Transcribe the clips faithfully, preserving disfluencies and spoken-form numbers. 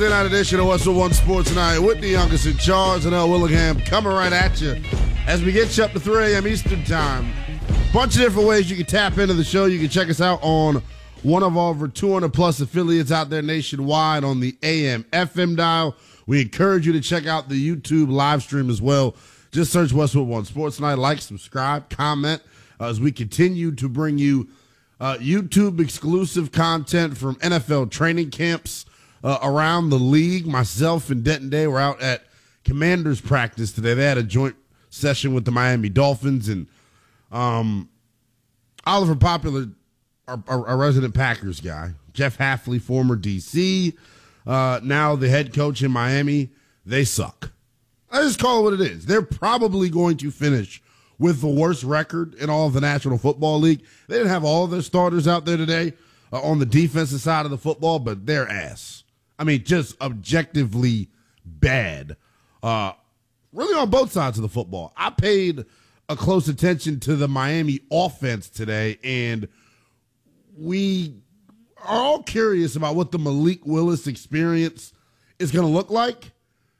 Wednesday night edition of What's the One Sports Night. Whitney Youngest in charge and L. Willingham coming right at you as we get you up to three a.m. Eastern Time. Bunch of different ways you can tap into the show. You can check us out on one of our over two hundred plus affiliates out there nationwide on the A M F M dial. We encourage you to check out the YouTube live stream as well. Just search Westwood One Sports Night. Like, subscribe, comment uh, as we continue to bring you uh, YouTube exclusive content from N F L training camps uh, around the league. Myself and Denton Day were out at Commanders practice today. They had a joint session with the Miami Dolphins, and um, Oliver Popular, our, our, our resident Packers guy, Jeff Hafley, former D C, uh, now the head coach in Miami, they suck. I just call it what it is. They're probably going to finish with the worst record in all of the National Football League. They didn't have all of their starters out there today uh, on the defensive side of the football, but they're ass. I mean, just objectively bad. Uh, really on both sides of the football. I paid a close attention to the Miami offense today, and we are all curious about what the Malik Willis experience is going to look like.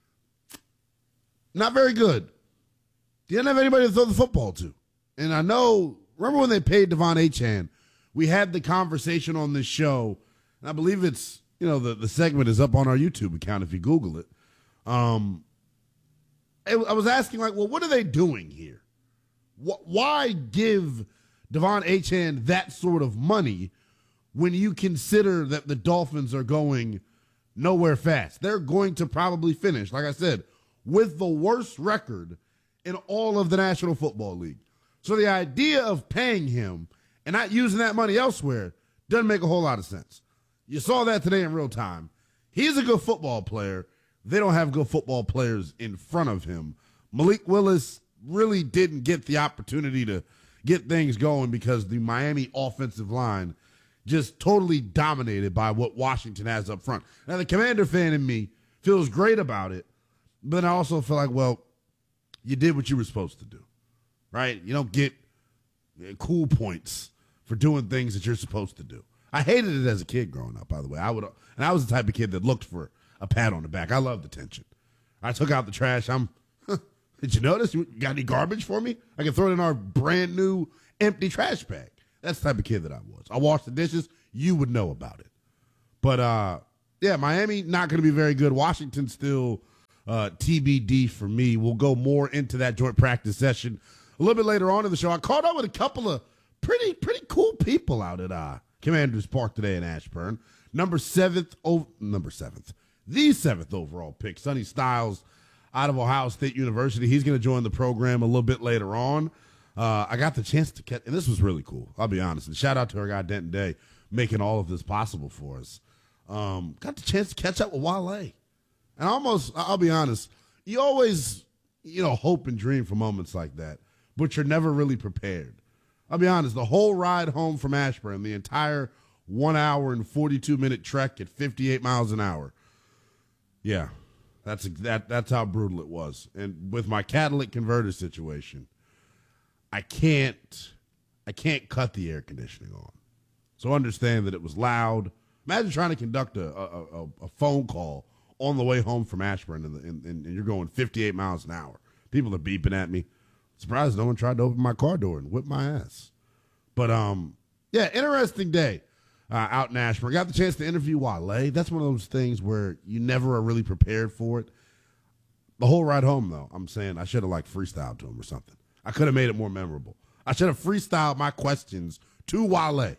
Not very good. He didn't have anybody to throw the football to. And I know, remember when they paid Devon Achane, we had the conversation on this show, and I believe it's, you know, the, the segment is up on our YouTube account if you Google it. Um, I was asking, like, well, what are they doing here? Why give Devon Achane that sort of money when you consider that the Dolphins are going nowhere fast? They're going to probably finish, like I said, with the worst record in all of the National Football League. So the idea of paying him and not using that money elsewhere doesn't make a whole lot of sense. You saw that today in real time. He's a good football player. They don't have good football players in front of him. Malik Willis really didn't get the opportunity to get things going because the Miami offensive line just totally dominated by what Washington has up front. Now, the Commander fan in me feels great about it, but I also feel like, well, you did what you were supposed to do, right? You don't get cool points for doing things that you're supposed to do. I hated it as a kid growing up, by the way. I would, and I was the type of kid that looked for a pat on the back. I loved attention. I took out the trash. I'm, huh, did you notice? You got any garbage for me? I can throw it in our brand new empty trash bag. That's the type of kid that I was. I washed the dishes. You would know about it. But, uh, yeah, Miami not going to be very good. Washington still uh, T B D for me. We'll go more into that joint practice session a little bit later on in the show. I caught up with a couple of pretty pretty cool people out at uh, Commanders Park today in Ashburn. Number seventh, oh, number seventh, the seventh overall pick, Sonny Styles out of Ohio State University. He's going to join the program a little bit later on. Uh, I got the chance to catch, and this was really cool, I'll be honest. And shout out to our guy Denton Day making all of this possible for us. Um, got the chance to catch up with Wale. And almost, I'll be honest, you always, you know, hope and dream for moments like that, but you're never really prepared. I'll be honest, the whole ride home from Ashburn, the entire one hour and forty-two minute trek at fifty-eight miles an hour. Yeah, that's that. That's how brutal it was. And with my catalytic converter situation, I can't, I can't cut the air conditioning on. So understand that it was loud. Imagine trying to conduct a a, a, a phone call on the way home from Ashburn, and, and, and you're going fifty-eight miles an hour. People are beeping at me. Surprised no one tried to open my car door and whip my ass. But, um, yeah, interesting day uh, out in Ashburn. Got the chance to interview Wale. That's one of those things where you never are really prepared for it. The whole ride home, though, I'm saying I should have, like, freestyled to him or something. I could have made it more memorable. I should have freestyled my questions to Wale.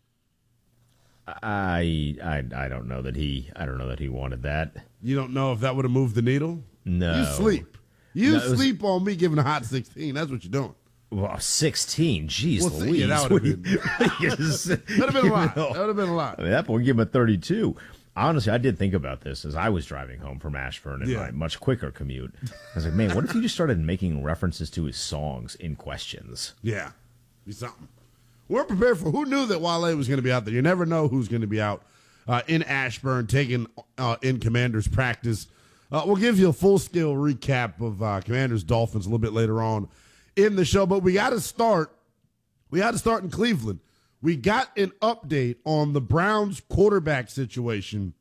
I, I I don't know that he I don't know that he wanted that. You don't know if that would have moved the needle? No. You sleep. You no, sleep was, on me giving a hot sixteen. That's what you're doing. Well, sixteen. Jeez, well, Louise. Yeah, that would have been, that'd have been a lot. Know, that would have been a lot. I mean, that point, give him a thirty-two. Honestly, I did think about this as I was driving home from Ashburn in yeah. my much quicker commute. I was like, man, what if you just started making references to his songs in questions? Yeah, be something. We're prepared for who knew that Wale was going to be out there. You never know who's going to be out uh, in Ashburn taking uh, in Commanders practice. Uh, we'll give you a full-scale recap of uh, Commanders Dolphins a little bit later on in the show, but we got to start. We got to start in Cleveland. We got an update on the Browns quarterback situation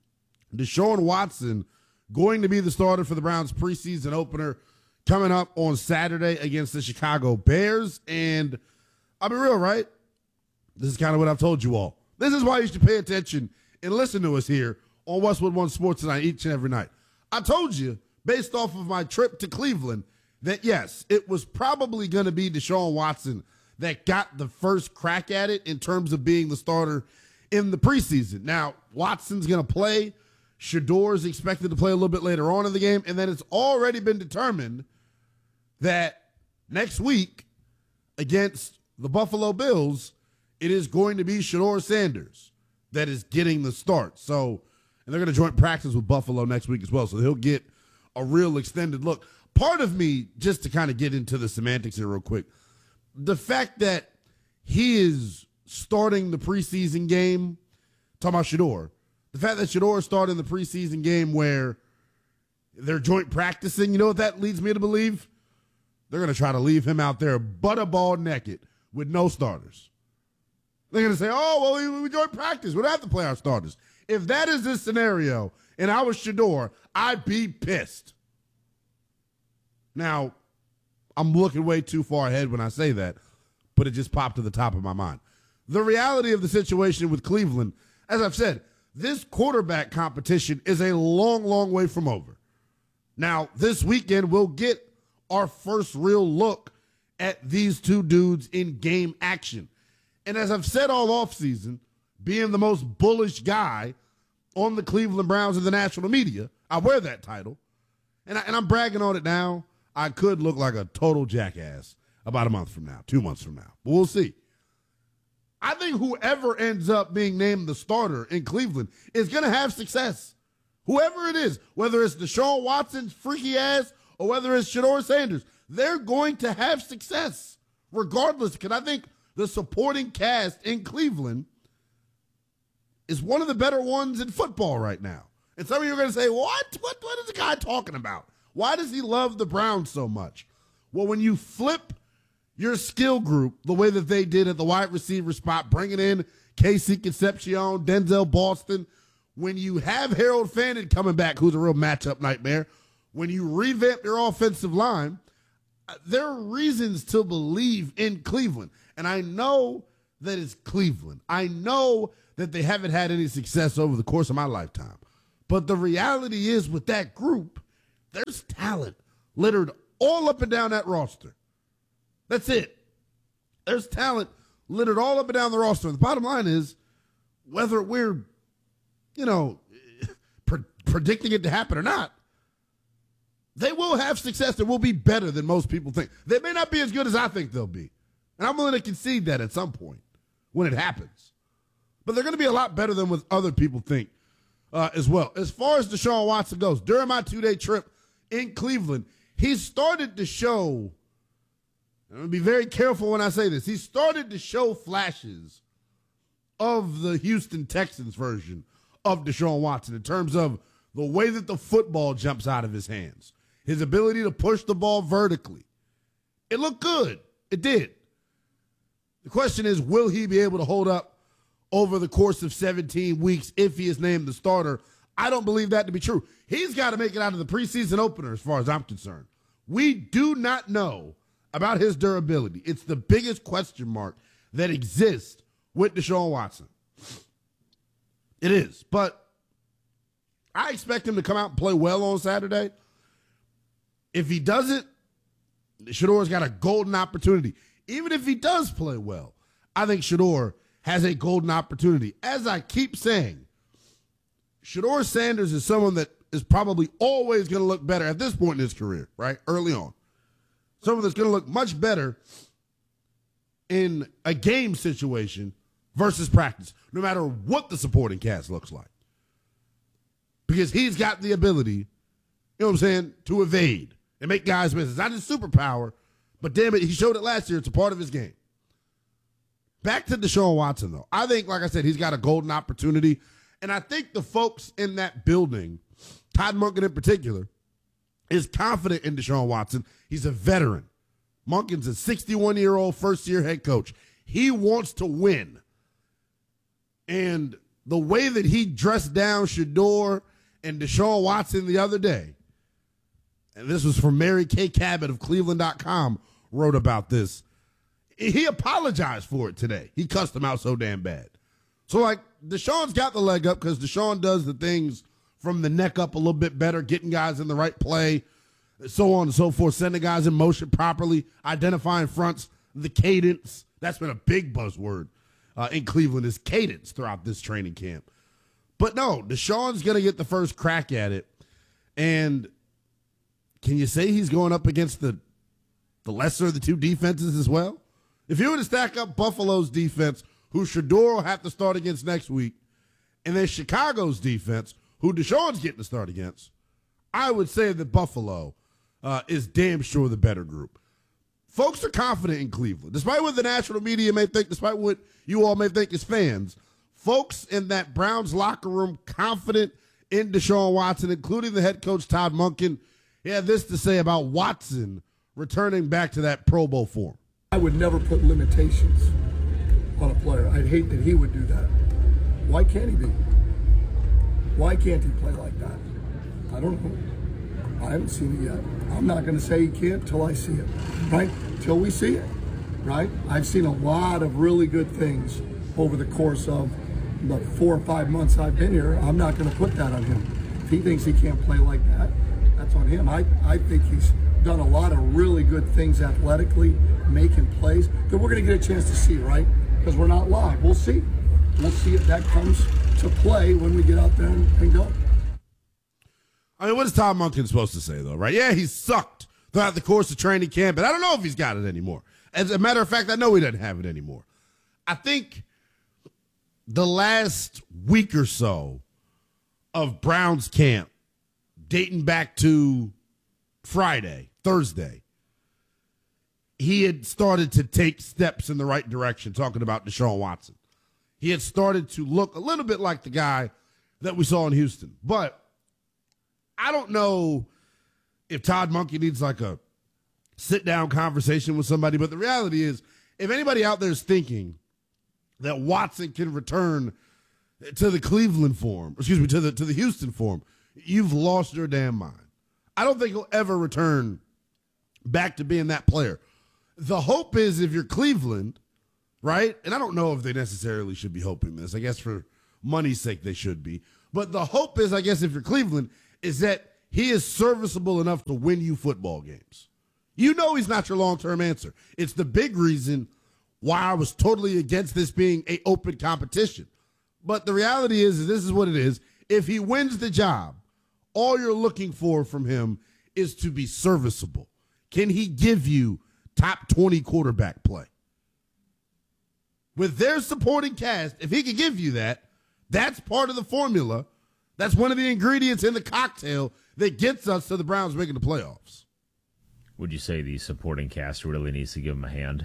Deshaun Watson going to be the starter for the Browns preseason opener coming up on Saturday against the Chicago Bears. And I'll be real, right? This is kind of what I've told you all. This is why you should pay attention and listen to us here on Westwood One Sports Tonight each and every night. I told you, based off of my trip to Cleveland, that yes, it was probably going to be Deshaun Watson that got the first crack at it in terms of being the starter in the preseason. Now, Watson's going to play. Shedeur is expected to play a little bit later on in the game. And then it's already been determined that next week against the Buffalo Bills, it is going to be Shedeur Sanders that is getting the start. So, and they're going to joint practice with Buffalo next week as well. So he'll get a real extended look. Part of me, just to kind of get into the semantics here real quick, the fact that he is starting the preseason game, talking about Shedeur, the fact that Shedeur started the preseason game where they're joint practicing, you know what that leads me to believe? They're going to try to leave him out there butterball naked with no starters. They're going to say, oh, well, we, we joint practice. We don't have to play our starters. If that is this scenario and I was Shedeur, I'd be pissed. Now, I'm looking way too far ahead when I say that, but it just popped to the top of my mind. The reality of the situation with Cleveland, as I've said, this quarterback competition is a long, long way from over. Now, this weekend, we'll get our first real look at these two dudes in game action. And as I've said all offseason, being the most bullish guy on the Cleveland Browns in the national media, I wear that title, and, I, and I'm bragging on it now. I could look like a total jackass about a month from now, two months from now, but we'll see. I think whoever ends up being named the starter in Cleveland is going to have success. Whoever it is, whether it's Deshaun Watson's freaky ass or whether it's Shedeur Sanders, they're going to have success regardless, because I think the supporting cast in Cleveland is one of the better ones in football right now. And some of you are going to say, what? What, what is the guy talking about? Why does he love the Browns so much? Well, when you flip your skill group the way that they did at the wide receiver spot, bringing in Casey Concepcion, Denzel Boston, when you have Harold Fannin coming back, who's a real matchup nightmare, when you revamp your offensive line, there are reasons to believe in Cleveland. And I know that it's Cleveland. I know that they haven't had any success over the course of my lifetime. But the reality is with that group, there's talent littered all up and down that roster. That's it. There's talent littered all up and down the roster. And the bottom line is, whether we're, you know, pre- predicting it to happen or not, they will have success that will be better than most people think. They may not be as good as I think they'll be. And I'm willing to concede that at some point when it happens. But they're going to be a lot better than what other people think uh, as well. As far as Deshaun Watson goes, during my two-day trip in Cleveland, he started to show, I'm going to be very careful when I say this, he started to show flashes of the Houston Texans version of Deshaun Watson in terms of the way that the football jumps out of his hands, his ability to push the ball vertically. It looked good. It did. The question is, will he be able to hold up over the course of seventeen weeks if he is named the starter? I don't believe that to be true. He's got to make it out of the preseason opener as far as I'm concerned. We do not know about his durability. It's the biggest question mark that exists with Deshaun Watson. It is. But I expect him to come out and play well on Saturday. If he doesn't, Shedeur's got a golden opportunity. Even if he does play well, I think Shedeur has a golden opportunity. As I keep saying, Shedeur Sanders is someone that is probably always going to look better at this point in his career, right? Early on. Someone that's going to look much better in a game situation versus practice, no matter what the supporting cast looks like. Because he's got the ability, you know what I'm saying, to evade and make guys miss. It's not his superpower, but damn it, he showed it last year. It's a part of his game. Back to Deshaun Watson, though. I think, like I said, he's got a golden opportunity. And I think the folks in that building, Todd Monken in particular, is confident in Deshaun Watson. He's a veteran. Monken's a sixty-one-year-old first-year head coach. He wants to win. And the way that he dressed down Shedeur And Deshaun Watson the other day, and this was from Mary Kay Cabot of Cleveland dot com, wrote about this. He apologized for it today. He cussed him out so damn bad. So, like, Deshaun's got the leg up because Deshaun does the things from the neck up a little bit better, getting guys in the right play, so on and so forth, sending guys in motion properly, identifying fronts, the cadence. That's been a big buzzword uh, in Cleveland is cadence throughout this training camp. But no, Deshaun's going to get the first crack at it. And can you say he's going up against the, the lesser of the two defenses as well? If you were to stack up Buffalo's defense, who Shedeur will have to start against next week, and then Chicago's defense, who Deshaun's getting to start against, I would say that Buffalo uh, is damn sure the better group. Folks are confident in Cleveland. Despite what the national media may think, despite what you all may think as fans, folks in that Browns locker room confident in Deshaun Watson, including the head coach Todd Monken. He had this to say about Watson returning back to that Pro Bowl form. I would never put limitations on a player. I'd hate that he would do that. Why can't he be? Why can't he play like that? I don't know. I haven't seen it yet. I'm not going to say he can't till I see it, right? Till we see it, right? I've seen a lot of really good things over the course of the four or five months I've been here. I'm not going to put that on him. If he thinks he can't play like that, that's on him. I, I think he's done a lot of really good things athletically, making plays that we're going to get a chance to see, right? Because we're not live. We'll see. We'll see if that comes to play when we get out there and, and go. I mean, what is Tom Monken supposed to say, though, right? Yeah, he sucked throughout the course of training camp, but I don't know if he's got it anymore. As a matter of fact, I know he doesn't have it anymore. I think the last week or so of Browns camp, dating back to Friday, Thursday, he had started to take steps in the right direction, talking about Deshaun Watson. He had started to look a little bit like the guy that we saw in Houston. But I don't know if Todd Monken needs like a sit-down conversation with somebody, but the reality is, if anybody out there is thinking that Watson can return to the Cleveland form, excuse me, to the to the Houston form, you've lost your damn mind. I don't think he'll ever return back to being that player. The hope is if you're Cleveland, right? And I don't know if they necessarily should be hoping this. I guess for money's sake they should be. But the hope is, I guess, if you're Cleveland, is that he is serviceable enough to win you football games. You know he's not your long-term answer. It's the big reason why I was totally against this being an open competition. But the reality is, is this is what it is. If he wins the job, all you're looking for from him is to be serviceable. Can he give you top twenty quarterback play? With their supporting cast, if he can give you that, that's part of the formula. That's one of the ingredients in the cocktail that gets us to the Browns making the playoffs. Would you say the supporting cast really needs to give him a hand?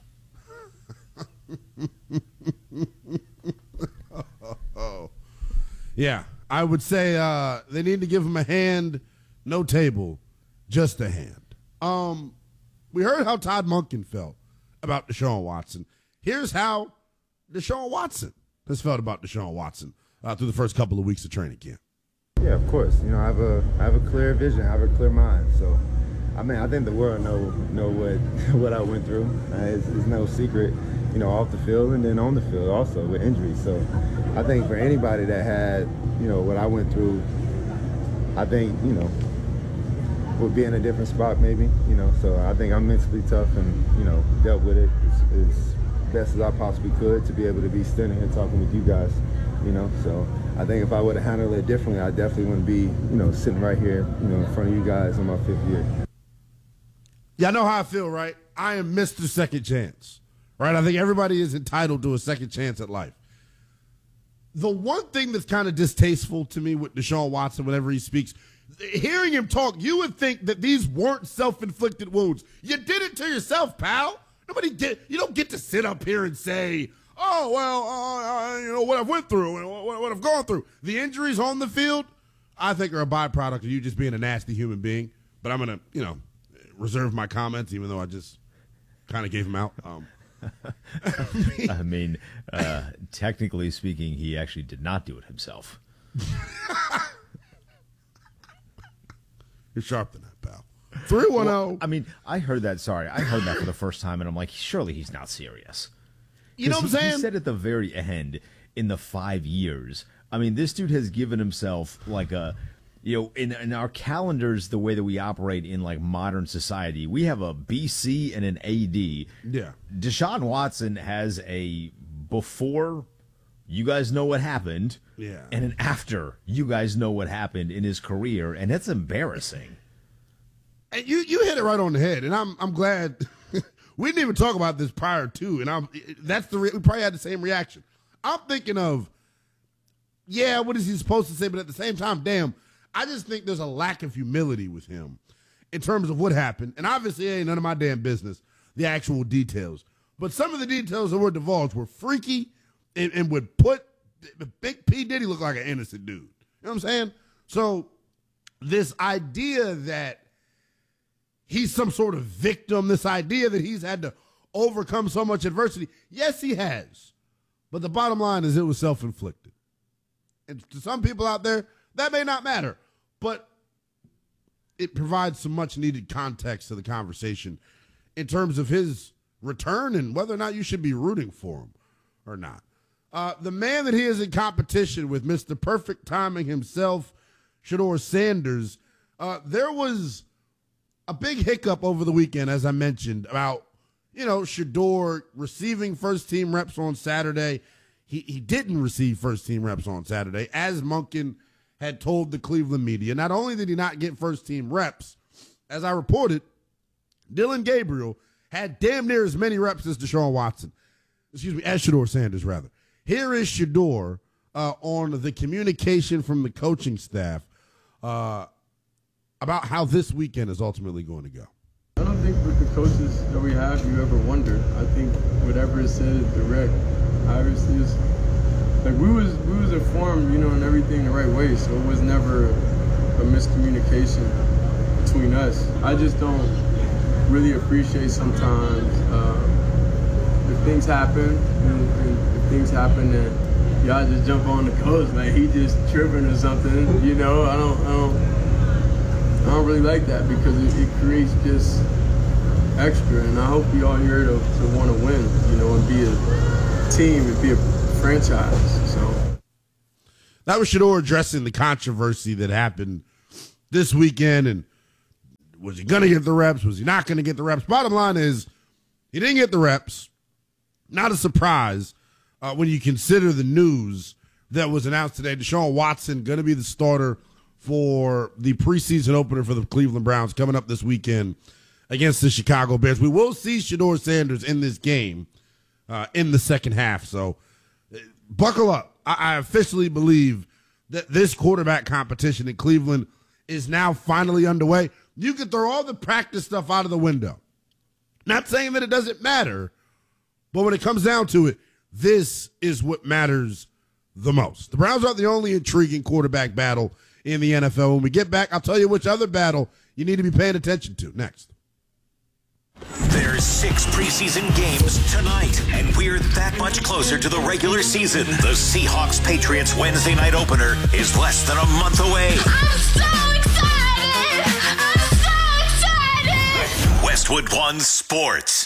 oh. Yeah, I would say uh, they need to give him a hand, no table, just a hand. Um, we heard how Todd Monken felt about Deshaun Watson. Here's how Deshaun Watson has felt about Deshaun Watson uh, through the first couple of weeks of training camp. Yeah, of course. You know, I have a I have a clear vision, I have a clear mind. So, I mean, I think the world know know what what I went through. Uh, it's, it's no secret, you know, off the field and then on the field also with injuries. So, I think for anybody that had, you know, what I went through, I think, you know, would be in a different spot maybe, you know. So I think I'm mentally tough and, you know, dealt with it as, as best as I possibly could to be able to be standing here talking with you guys, you know. So I think if I would have handled it differently, I definitely wouldn't be, you know, sitting right here, you know, in front of you guys in my fifth year. Yeah, I know how I feel, right? I am Mister Second Chance, right? I think everybody is entitled to a second chance at life. The one thing that's kind of distasteful to me with Deshaun Watson whenever he speaks, hearing him talk, you would think that these weren't self-inflicted wounds. You did it to yourself, pal. Nobody did. You don't get to sit up here and say, oh, well, uh, uh, you know, what I've went through and what, what I've gone through. The injuries on the field, I think, are a byproduct of you just being a nasty human being. But I'm going to, you know, reserve my comments, even though I just kind of gave them out. Um, I mean, uh, technically speaking, he actually did not do it himself. You're sharp than that, pal. three one zero. Well, I mean, I heard that. Sorry, I heard that for the first time, and I'm like, surely he's not serious. You know what I'm he, saying? He said at the very end, in the five years. I mean, this dude has given himself like a, you know, in, in our calendars, the way that we operate in like modern society, we have a B C and an A D. Yeah. Deshaun Watson has a before, you guys know what happened, yeah, and an after, you guys know what happened in his career, and it's embarrassing. And you you hit it right on the head, and I'm I'm glad we didn't even talk about this prior to, and I'm that's the re- we probably had the same reaction. I'm thinking of, yeah, what is he supposed to say? But at the same time, damn, I just think there's a lack of humility with him in terms of what happened. And obviously, it ain't none of my damn business, the actual details. But some of the details that were divulged were freaky and, and would put Big P. Diddy look like an innocent dude. You know what I'm saying? So this idea that he's some sort of victim, this idea that he's had to overcome so much adversity, yes, he has. But the bottom line is it was self-inflicted. And to some people out there, that may not matter. But it provides some much-needed context to the conversation in terms of his return and whether or not you should be rooting for him or not. Uh, the man that he is in competition with, Mister Perfect Timing himself, Shedeur Sanders, uh, there was a big hiccup over the weekend, as I mentioned, about You know, Shedeur receiving first-team reps on Saturday. He he didn't receive first-team reps on Saturday, as Monken had told the Cleveland media. Not only did he not get first-team reps, as I reported, Dillon Gabriel had damn near as many reps as Deshaun Watson. Excuse me, as Shedeur Sanders, rather. Here is Shedeur uh, on the communication from the coaching staff uh, about how this weekend is ultimately going to go. I don't think with the coaches that we have, you ever wonder. I think whatever is said is direct. Obviously, it's, like we was we was informed, you know, and everything the right way. So it was never a miscommunication between us. I just don't really appreciate sometimes uh, if things happen and, and if things happen and y'all just jump on the coach like he just tripping or something. You know, I don't I don't. I don't really like that because it, it creates just extra, and I hope we all here to, to want to win, you know, and be a team and be a franchise. So that was Shedeur addressing the controversy that happened this weekend, and was he going to get the reps? Was he not going to get the reps? Bottom line is he didn't get the reps. Not a surprise uh, when you consider the news that was announced today. Deshaun Watson going to be the starter for the preseason opener for the Cleveland Browns coming up this weekend against the Chicago Bears. We will see Shedeur Sanders in this game uh, in the second half. So uh, buckle up. I, I officially believe that this quarterback competition in Cleveland is now finally underway. You can throw all the practice stuff out of the window. Not saying that it doesn't matter, but when it comes down to it, this is what matters the most. The Browns aren't the only intriguing quarterback battle in the N F L. When we get back, I'll tell you which other battle you need to be paying attention to next. There's six preseason games tonight, and we're that much closer to the regular season. The Seahawks-Patriots Wednesday night opener is less than a month away. I'm so excited! I'm so excited! Westwood One Sports.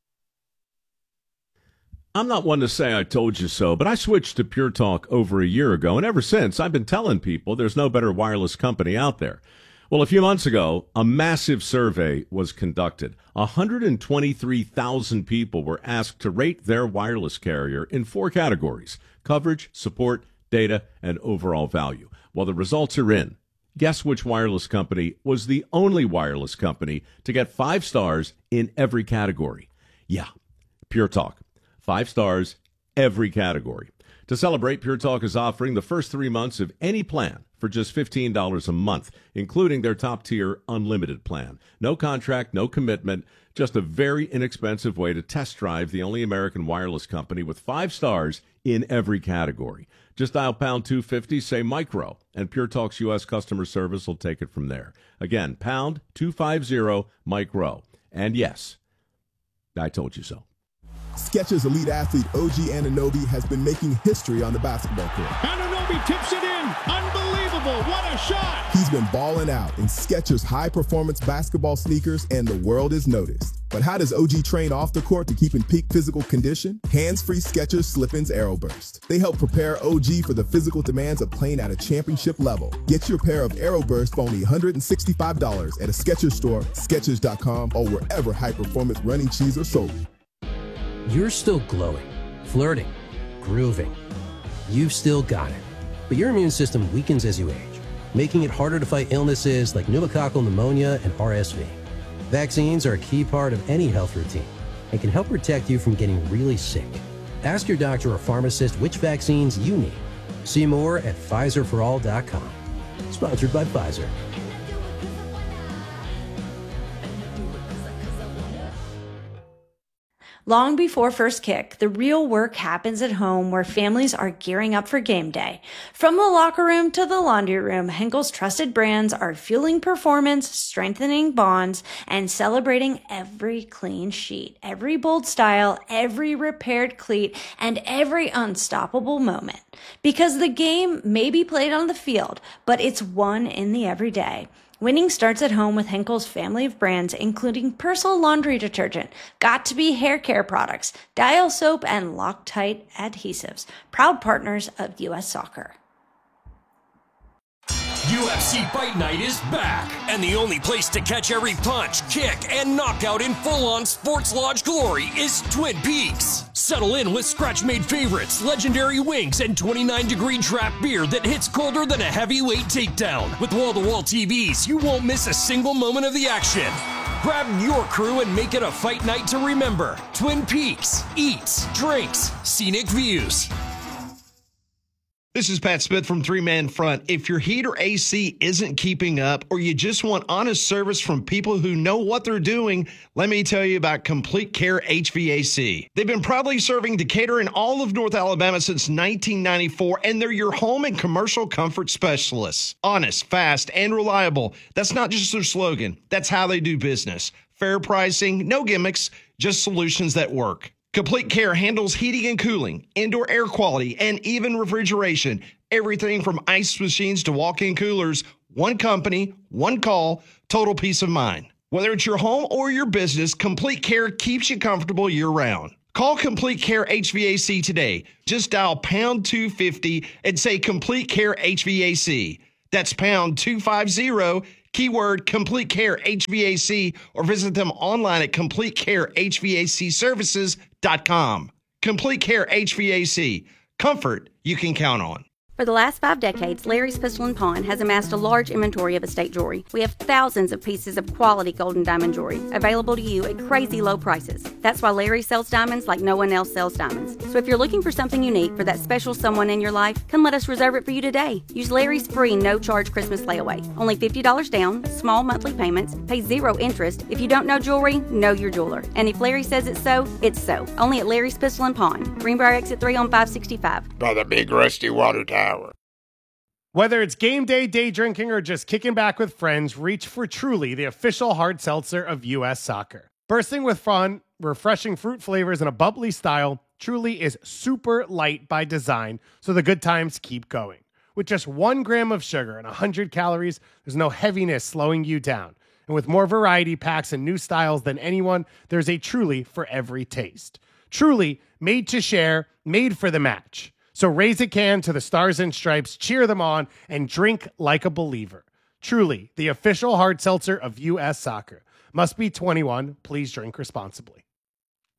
I'm not one to say I told you so, but I switched to Pure Talk over a year ago, and ever since, I've been telling people there's no better wireless company out there. Well, a few months ago, a massive survey was conducted. one hundred twenty-three thousand people were asked to rate their wireless carrier in four categories: coverage, support, data, and overall value. Well, the results are in. Guess which wireless company was the only wireless company to get five stars in every category? Yeah, Pure Talk. Five stars, every category. To celebrate, Pure Talk is offering the first three months of any plan for just fifteen dollars a month, including their top-tier unlimited plan. No contract, no commitment, just a very inexpensive way to test drive the only American wireless company with five stars in every category. Just dial pound two fifty, say micro, and Pure Talk's U S customer service will take it from there. Again, pound two fifty, micro. And yes, I told you so. Skechers elite athlete O G Anunoby has been making history on the basketball court. Anunoby tips it in. Unbelievable. Unbelievable. What a shot. He's been balling out in Skechers high-performance basketball sneakers, and the world is noticed. But how does O G train off the court to keep in peak physical condition? Hands-free Skechers Slip-ins AeroBurst. They help prepare O G for the physical demands of playing at a championship level. Get your pair of AeroBurst for only one hundred sixty-five dollars at a Skechers store, Skechers dot com, or wherever high-performance running shoes are sold. You're still glowing, flirting, grooving. You've still got it. But your immune system weakens as you age, making it harder to fight illnesses like pneumococcal pneumonia and R S V. Vaccines are a key part of any health routine and can help protect you from getting really sick. Ask your doctor or pharmacist which vaccines you need. See more at Pfizer for all dot com. Sponsored by Pfizer. Long before first kick, the real work happens at home where families are gearing up for game day. From the locker room to the laundry room, Henkel's trusted brands are fueling performance, strengthening bonds, and celebrating every clean sheet, every bold style, every repaired cleat, and every unstoppable moment. Because the game may be played on the field, but it's won in the everyday. Winning starts at home with Henkel's family of brands, including Persil laundry detergent, Got2b hair care products, Dial soap, and Loctite adhesives, proud partners of U S Soccer. U F C Fight Night is back, and the only place to catch every punch, kick, and knockout in full-on sports lodge glory is Twin Peaks. Settle in with scratch-made favorites, legendary wings, and twenty-nine degree draft beer that hits colder than a heavyweight takedown. With wall-to-wall T Vs, you won't miss a single moment of the action. Grab your crew and make it a fight night to remember. Twin Peaks. Eats, drinks, scenic views. This is Pat Smith from Three Man Front. If your heat or A C isn't keeping up, or you just want honest service from people who know what they're doing, let me tell you about Complete Care H V A C. They've been proudly serving Decatur and all of North Alabama since nineteen ninety-four, and they're your home and commercial comfort specialists. Honest, fast, and reliable. That's not just their slogan. That's how they do business. Fair pricing, no gimmicks, just solutions that work. Complete Care handles heating and cooling, indoor air quality, and even refrigeration. Everything from ice machines to walk-in coolers. One company, one call, total peace of mind. Whether it's your home or your business, Complete Care keeps you comfortable year-round. Call Complete Care H V A C today. Just dial pound two fifty and say Complete Care H V A C. That's pound two fifty, keyword Complete Care H V A C, or visit them online at complete care h v a c services dot com. Complete Care H V A C. Comfort you can count on. For the last five decades, Larry's Pistol and Pawn has amassed a large inventory of estate jewelry. We have thousands of pieces of quality gold and diamond jewelry available to you at crazy low prices. That's why Larry sells diamonds like no one else sells diamonds. So if you're looking for something unique for that special someone in your life, come let us reserve it for you today. Use Larry's free no-charge Christmas layaway. Only fifty dollars down, small monthly payments, pay zero interest. If you don't know jewelry, know your jeweler. And if Larry says it's so, it's so. Only at Larry's Pistol and Pawn. Greenbrier Exit three on five sixty-five. By the big rusty water tower. Whether it's game day, day drinking, or just kicking back with friends, reach for Truly, the official hard seltzer of U S Soccer. Bursting with fun, refreshing fruit flavors, and a bubbly style, Truly is super light by design, so the good times keep going. With just one gram of sugar and one hundred calories, there's no heaviness slowing you down. And with more variety packs and new styles than anyone, there's a Truly for every taste. Truly, made to share, made for the match. So raise a can to the Stars and Stripes, cheer them on, and drink like a believer. Truly, the official hard seltzer of U S Soccer. Must be twenty-one. Please drink responsibly.